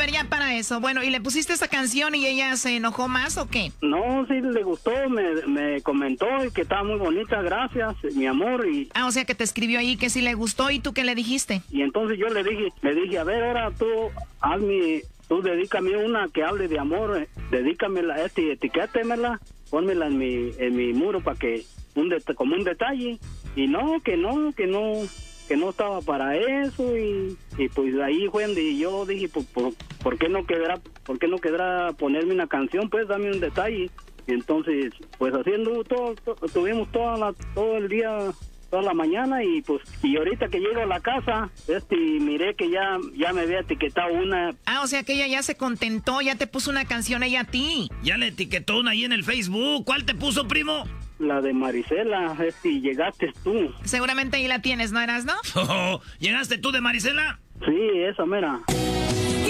ver, ya para eso. Bueno, ¿y le pusiste esa canción y ella se enojó más o qué? No, sí le gustó, me comentó que estaba muy bonita, gracias, mi amor. Ah, o sea que te escribió ahí que sí le gustó, ¿y tú qué le dijiste? Y entonces yo le dije, a ver, ahora tú dedícame una que hable de amor, dedícamela, etiquétemela, pónmela en mi muro para que, como un detalle. Y que no estaba para eso, y pues ahí fue donde yo dije, pues, ¿por qué no quedará ponerme una canción? Pues dame un detalle. Y entonces, pues haciendo tuvimos todo el día, toda la mañana, y ahorita que llego a la casa, miré que ya me había etiquetado una. Ah, o sea que ella ya se contentó, ya te puso una canción ella a ti. Ya le etiquetó una ahí en el Facebook. ¿Cuál te puso, primo? La de Marisela, llegaste tú. Seguramente ahí la tienes, ¿no, Erasno? ¿Llegaste tú de Marisela? Sí, esa mera.